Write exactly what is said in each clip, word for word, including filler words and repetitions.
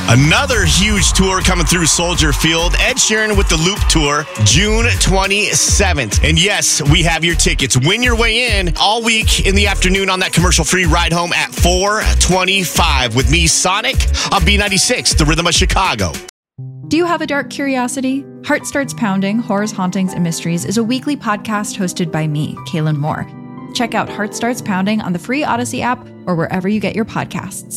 Another huge tour coming through Soldier Field. Ed Sheeran with the Loop Tour, June twenty-seventh. And yes, we have your tickets. Win your way in all week in the afternoon on that commercial-free ride home at four twenty-five with me, Sonic, on B ninety-six, the Rhythm of Chicago. Do you have a dark curiosity? Heart Starts Pounding, Horrors, Hauntings, and Mysteries is a weekly podcast hosted by me, Kaylin Moore. Check out Heart Starts Pounding on the free Odyssey app or wherever you get your podcasts.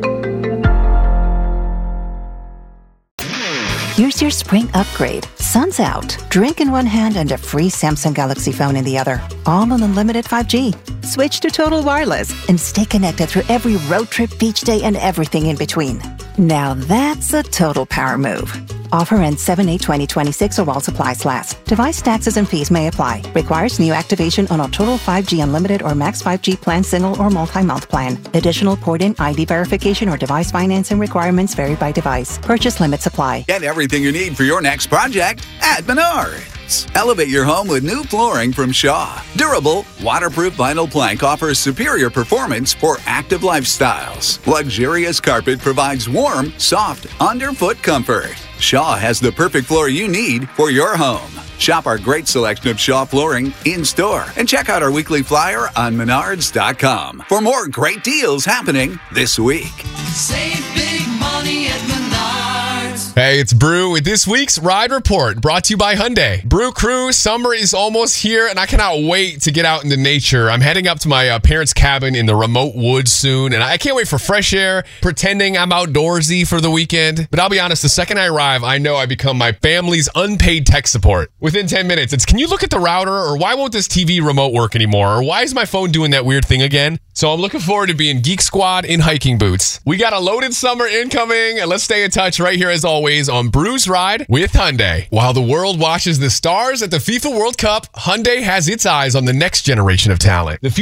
Here's your spring upgrade. Sun's out. Drink in one hand and a free Samsung Galaxy phone in the other. All on unlimited five G. Switch to Total Wireless and stay connected through every road trip, beach day, and everything in between. Now that's a total power move. Offer ends seven eight twenty twenty-six or while supplies last. Device taxes and fees may apply. Requires new activation on a Total five G Unlimited or Max five G plan single or multi-month plan. Additional port-in I D verification or device financing requirements vary by device. Purchase limits apply. Get everything you need for your next project at Menards. Elevate your home with new flooring from Shaw. Durable, waterproof vinyl plank offers superior performance for active lifestyles. Luxurious carpet provides warm, soft, underfoot comfort. Shaw has the perfect floor you need for your home. Shop our great selection of Shaw flooring in-store and check out our weekly flyer on menards dot com for more great deals happening this week. Save big money at Menards. Hey, it's Brew with this week's Ride Report, brought to you by Hyundai. Brew Crew, summer is almost here, and I cannot wait to get out into nature. I'm heading up to my uh, parents' cabin in the remote woods soon, and I can't wait for fresh air, pretending I'm outdoorsy for the weekend. But I'll be honest, the second I arrive, I know I become my family's unpaid tech support. Within ten minutes, it's, can you look at the router, or why won't this T V remote work anymore, or why is my phone doing that weird thing again? So I'm looking forward to being Geek Squad in hiking boots. We got a loaded summer incoming, and let's stay in touch right here as always on Brew's Ride with Hyundai. While the world watches the stars at the FIFA World Cup, Hyundai has its eyes on the next generation of talent. The